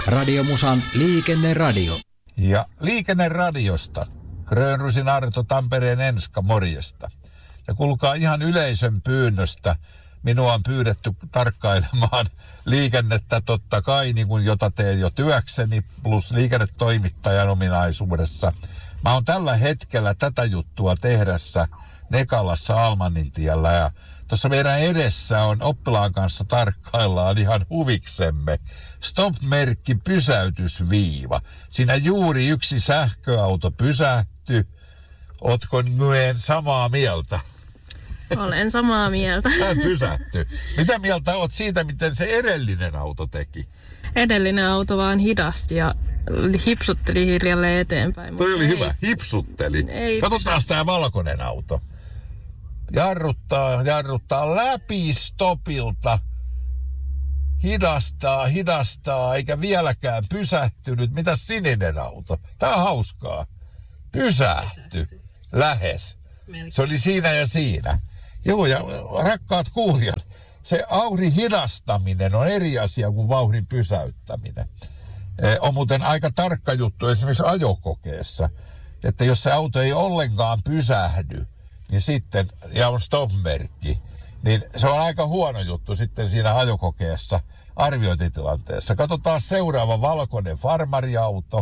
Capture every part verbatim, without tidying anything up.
Radiomusan liikenneradio. Ja liikenneradiosta Grönrusin Arto, Tampereen Enska, morjesta. Ja kuulkaa, ihan yleisön pyynnöstä minua on pyydetty tarkkailemaan liikennettä totta kai, niin kuin jota teen jo työkseni, plus liikennetoimittajan ominaisuudessa. Mä oon tällä hetkellä tätä juttua tehdessä Nekalassa Almanintiellä, ja tuossa meidän edessä on oppilaan kanssa tarkkaillaan ihan huviksemme stop-merkki pysäytysviiva. Siinä juuri yksi sähköauto pysähtyi. Ootko Nguyen samaa mieltä? Olen samaa mieltä. Hän pysähtyi. Mitä mieltä oot siitä, miten se edellinen auto teki? Edellinen auto vaan hidasti ja hipsutteli hiljalleen eteenpäin. Toi oli ei, hyvä, hipsutteli. Ei, Katsotaan tämä valkoinen auto. Jarruttaa, jarruttaa läpi stopilta. Hidastaa, hidastaa, eikä vieläkään pysähtynyt. Mitäs sininen auto? Tää on hauskaa. Pysähty. Lähes. Se oli siinä ja siinä. Joo, ja rakkaat kuulijat, se vauhdin hidastaminen on eri asia kuin vauhdin pysäyttäminen. On muuten aika tarkka juttu esimerkiksi ajokokeessa, että jos se auto ei ollenkaan pysähdy, niin sitten, ja on stop-merkki, niin se on aika huono juttu sitten siinä ajokokeessa arviointitilanteessa. Katsotaan seuraava valkoinen farmariauto.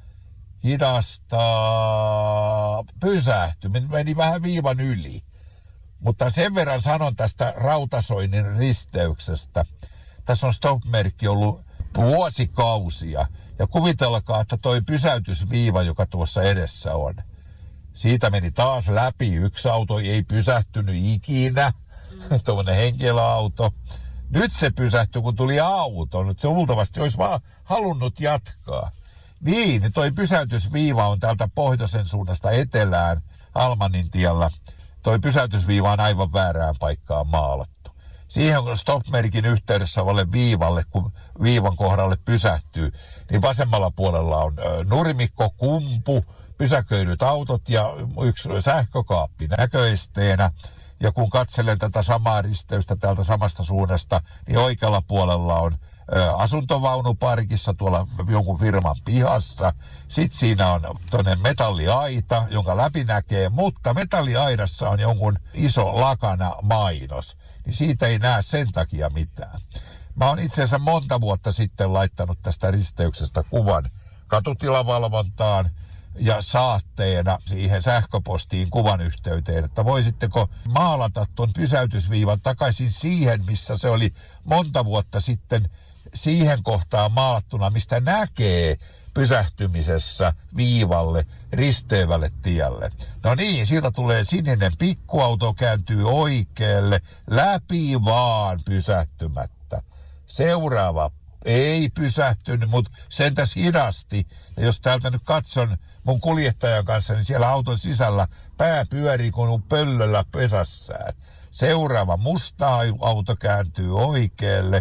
Hidastaa, pysähtyi, meni vähän viivan yli. Mutta sen verran sanon tästä Rautasoinin risteyksestä. Tässä on stop-merkki ollut vuosikausia. Ja kuvitelkaa, että toi pysäytysviiva, joka tuossa edessä on. Siitä meni taas läpi. Yksi auto ei pysähtynyt ikinä. Mm. Tuollainen henkilöauto. Nyt se pysähtyi, kun tuli auto. Nyt se luultavasti olisi vaan halunnut jatkaa. Niin, niin toi pysäytysviiva on täältä pohjoisen suunnasta etelään Almanintiellä. Toi pysäytysviiva on aivan väärään paikkaan maalattu. Siihen kun stop-merkin yhteydessä olevalle viivalle, kun viivan kohdalle pysähtyy, niin vasemmalla puolella on nurmikko, kumpu, pysäköidyt autot ja yksi sähkökaappi näköesteenä. Ja kun katselen tätä samaa risteystä täältä samasta suunnasta, niin oikealla puolella on asuntovaunuparkissa tuolla jonkun firman pihassa. Sitten siinä on toinen metalliaita, jonka läpi näkee, mutta metalliaidassa on jonkun iso lakana mainos. Niin siitä ei näe sen takia mitään. Mä oon itse asiassa monta vuotta sitten laittanut tästä risteyksestä kuvan katutilavalvontaan ja saatteena siihen sähköpostiin kuvan yhteyteen, että voisitteko maalata tuon pysäytysviivan takaisin siihen, missä se oli monta vuotta sitten siihen kohtaan maalattuna, mistä näkee pysähtymisessä viivalle, risteevälle tielle. No niin, siitä tulee sininen pikkuauto, kääntyy oikealle, läpi vaan pysähtymättä. Seuraava ei pysähtynyt, mutta sentäs hidasti. Ja jos täältä nyt katson mun kuljettajan kanssa, niin siellä auton sisällä pää pyörii kuin pöllöllä pesässään. Seuraava musta auto kääntyy oikealle.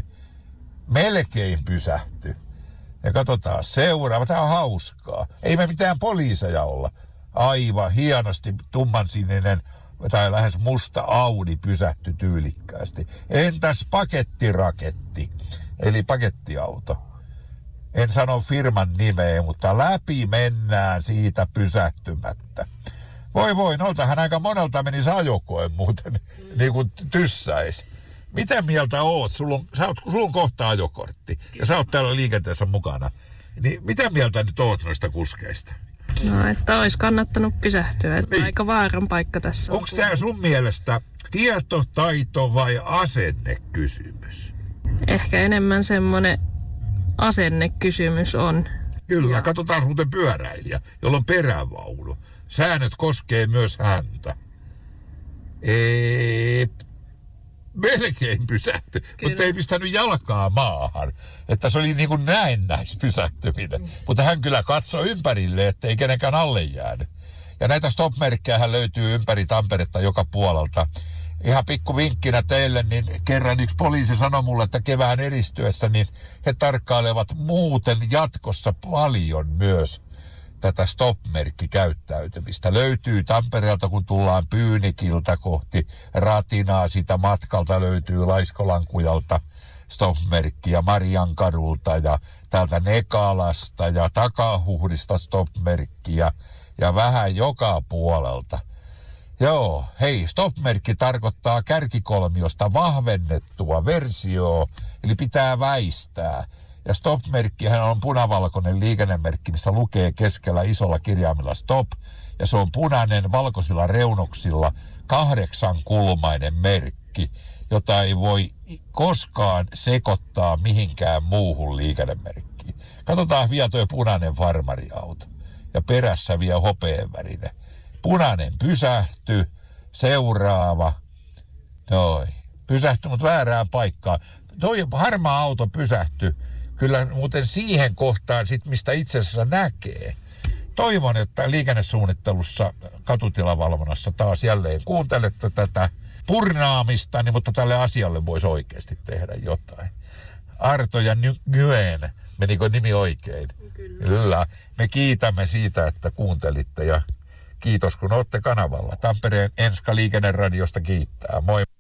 Melkein pysähty. Ja katsotaan seuraava. Tämä on hauskaa. Ei me mitään poliiseja olla. Aivan hienosti tummansininen tai lähes musta Audi pysähtyi tyylikkäästi. Entäs pakettiraketti? Eli pakettiauto. En sano firman nimeä, mutta läpi mennään siitä pysähtymättä. Voi voi, noiltahan aika monelta menisi ajokoe muuten, mm. niin kuin tyssäis. Mitä mieltä oot? Sulla on, sä oot, sulla on kohta ajokortti ja sä oot täällä liikenteessä mukana. Niin mitä mieltä nyt oot noista kuskeista? No, että olisi kannattanut pysähtyä. Että niin. Aika vaaran paikka tässä on. Onko tämä sun mielestä tieto, taito vai asennekysymys? Ehkä enemmän semmoinen asennekysymys on. Kyllä, ja katsotaan muuten pyöräilijä, jolla on perävaunu. Säännöt koskee myös häntä. Eee, melkein pysähtyi, mutta ei pistänyt jalkaa maahan. Että se oli niin kuin näennäispysähtyminen. Mm. Mutta hän kyllä katsoi ympärille, ettei kenenkään alle jäänyt. Ja näitä stop-merkkejähän löytyy ympäri Tamperetta joka puolelta. Ihan pikku vinkkinä teille, niin kerran yksi poliisi sanoi mulle, että kevään eristyessä, niin he tarkkailevat muuten jatkossa paljon myös tätä stop-merkkikäyttäytymistä. Löytyy Tampereelta, kun tullaan Pyynikiltä kohti Ratinaa, sitä matkalta löytyy Laiskolankujalta stop-merkki ja Mariankadulta ja täältä Nekalasta ja Takahuhdista stop-merkki ja, ja vähän joka puolelta. Joo, hei, stop-merkki tarkoittaa kärkikolmiosta vahvennettua versioa, eli pitää väistää. Ja stop-merkkihän on punavalkoinen liikennemerkki, missä lukee keskellä isolla kirjaimilla stop. Ja se on punainen valkoisilla reunuksilla kahdeksankulmainen merkki, jota ei voi koskaan sekoittaa mihinkään muuhun liikennemerkkiin. Katsotaan vielä tuo punainen farmariauto ja perässä vielä hopeanvärinen. Punainen pysähty, seuraava, noin, pysähtyi, mutta väärään paikkaan. Toi harmaa auto pysähtyi kyllä muuten siihen kohtaan, sit, mistä itse asiassa näkee. Toivon, että liikennesuunnittelussa, katutilavalvonnassa taas jälleen kuuntelette tätä purnaamista, niin, mutta tälle asialle voisi oikeasti tehdä jotain. Arto ja Nguyen, menikö nimi oikein? Kyllä. Kyllä. Me kiitämme siitä, että kuuntelitte ja kiitos kun olette kanavalla. Tampereen Enska Liikenneradiosta kiittää. Moi.